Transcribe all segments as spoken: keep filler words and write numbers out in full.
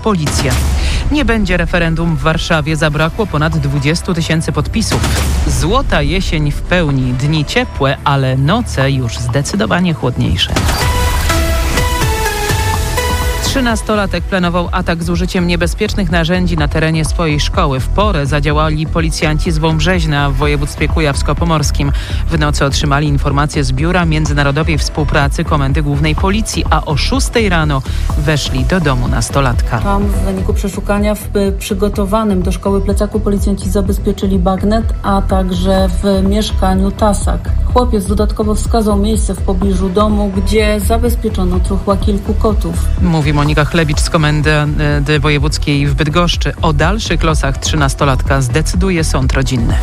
policja. Nie będzie referendum w Warszawie. Zabrakło ponad dwudziestu tysięcy podpisów. Złota jesień w pełni. Dni ciepłe, ale noce już zdecydowanie chłodniejsze. Trzynastolatek planował atak z użyciem niebezpiecznych narzędzi na terenie swojej szkoły. W porę zadziałali policjanci z Wąbrzeźna w województwie kujawsko-pomorskim. W nocy otrzymali informację z Biura Międzynarodowej Współpracy Komendy Głównej Policji, a o szóstej rano weszli do domu nastolatka. Tam w wyniku przeszukania w przygotowanym do szkoły plecaku policjanci zabezpieczyli bagnet, a także w mieszkaniu tasak. Chłopiec dodatkowo wskazał miejsce w pobliżu domu, gdzie zabezpieczono truchła kilku kotów. Mówi Monika Chlebicz z Komendy Wojewódzkiej w Bydgoszczy. O dalszych losach trzynastolatka zdecyduje sąd rodzinny.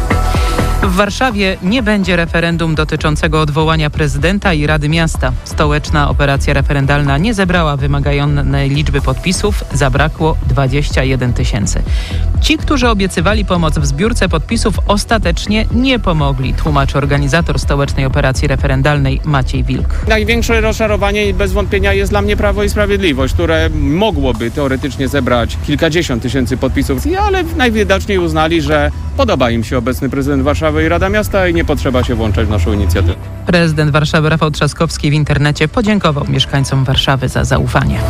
W Warszawie nie będzie referendum dotyczącego odwołania prezydenta i Rady Miasta. Stołeczna operacja referendalna nie zebrała wymaganej liczby podpisów. Zabrakło dwadzieścia jeden tysięcy. Ci, którzy obiecywali pomoc w zbiórce podpisów, ostatecznie nie pomogli, tłumaczy organizator stołecznej operacji referendalnej Maciej Wilk. Największe rozczarowanie bez wątpienia jest dla mnie Prawo i Sprawiedliwość, które mogłoby teoretycznie zebrać kilkadziesiąt tysięcy podpisów, ale najwidoczniej uznali, że podoba im się obecny prezydent Warszawy i Rada Miasta i nie potrzeba się włączać w naszą inicjatywę. Prezydent Warszawy Rafał Trzaskowski w internecie podziękował mieszkańcom Warszawy za zaufanie.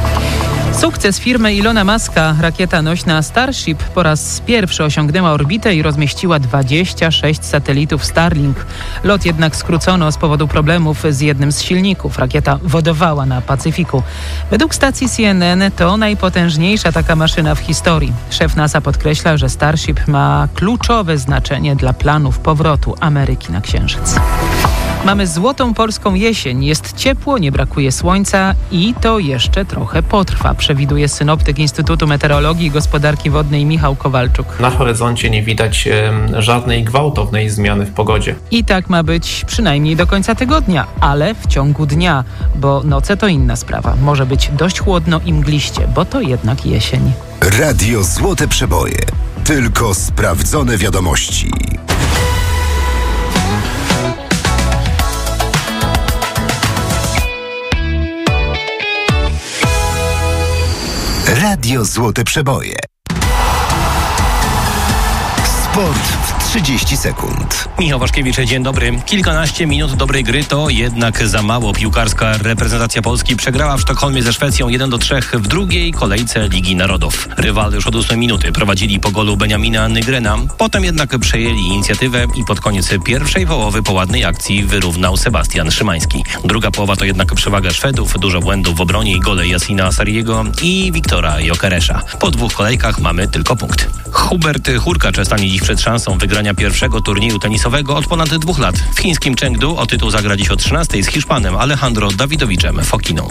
Sukces firmy Ilona Muska. Rakieta nośna Starship po raz pierwszy osiągnęła orbitę i rozmieściła dwadzieścia sześć satelitów Starlink. Lot jednak skrócono z powodu problemów z jednym z silników. Rakieta wodowała na Pacyfiku. Według stacji C N N to najpotężniejsza taka maszyna w historii. Szef NASA podkreśla, że Starship ma kluczowe znaczenie dla planów powrotu Ameryki na Księżyc. Mamy złotą polską jesień. Jest ciepło, nie brakuje słońca i to jeszcze trochę potrwa, przewiduje synoptyk Instytutu Meteorologii i Gospodarki Wodnej Michał Kowalczuk. Na horyzoncie nie widać e, żadnej gwałtownej zmiany w pogodzie. I tak ma być przynajmniej do końca tygodnia, ale w ciągu dnia, bo noce to inna sprawa. Może być dość chłodno i mgliście, bo to jednak jesień. Radio Złote Przeboje. Tylko sprawdzone wiadomości. Radio Złote Przeboje. Sport w trzydzieści sekund. Michał Waszkiewicz, dzień dobry. Kilkanaście minut dobrej gry to jednak za mało. Piłkarska reprezentacja Polski przegrała w Sztokholmie ze Szwecją jeden do trzech w drugiej kolejce Ligi Narodów. Rywale już od ósmej minuty prowadzili po golu Beniamina Nygrena. Potem jednak przejęli inicjatywę i pod koniec pierwszej połowy po ładnej akcji wyrównał Sebastian Szymański. Druga połowa to jednak przewaga Szwedów, dużo błędów w obronie i gole Yassina Sariego i Wiktora Jokeresza. Po dwóch kolejkach mamy tylko punkt. Hubert Hurkacz stanie dziś przed szansą wygrania pierwszego turnieju tenisowego od ponad dwóch lat. W chińskim Chengdu o tytuł zagra dziś o trzynastej z Hiszpanem Alejandro Dawidowiczem Fokiną.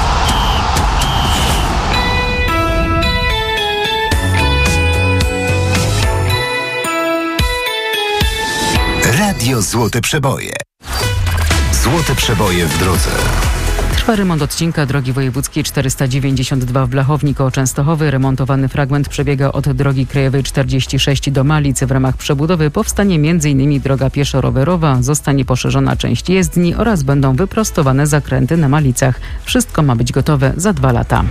Radio Złote Przeboje. Złote Przeboje w drodze. Trwa remont odcinka drogi wojewódzkiej czterysta dziewięćdziesiąt dwa w Blachowni koło Częstochowy. Remontowany fragment przebiega od drogi krajowej czterdzieści sześć do Malic. W ramach przebudowy powstanie między innymi droga pieszo-rowerowa, zostanie poszerzona część jezdni oraz będą wyprostowane zakręty na Malicach. Wszystko ma być gotowe za dwa lata.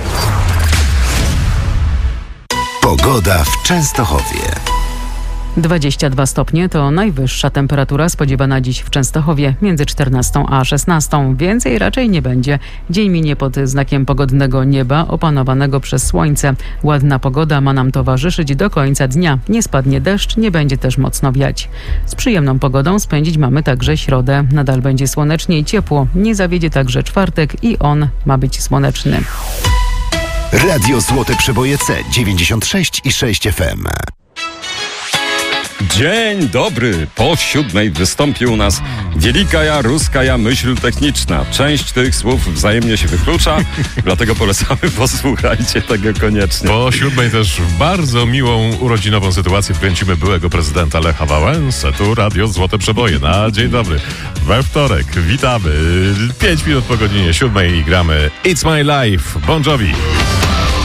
Pogoda w Częstochowie. dwadzieścia dwa stopnie to najwyższa temperatura spodziewana dziś w Częstochowie, między czternastą a szesnastą. Więcej raczej nie będzie. Dzień minie pod znakiem pogodnego nieba opanowanego przez słońce. Ładna pogoda ma nam towarzyszyć do końca dnia. Nie spadnie deszcz, nie będzie też mocno wiać. Z przyjemną pogodą spędzić mamy także środę. Nadal będzie słonecznie i ciepło. Nie zawiedzie także czwartek i on ma być słoneczny. Radio Złote Przeboje C dziewięćdziesiąt sześć i sześć F M. Dzień dobry! Po siódmej wystąpi u nas wielikaja ruskaja myśl techniczna. Część tych słów wzajemnie się wyklucza, dlatego polecamy, posłuchajcie tego koniecznie. Po siódmej też w bardzo miłą urodzinową sytuację wkręcimy byłego prezydenta Lecha Wałęsę. Tu Radio Złote Przeboje na dzień dobry. We wtorek witamy. Pięć minut po godzinie siódmej i gramy It's My Life, Bon Jovi.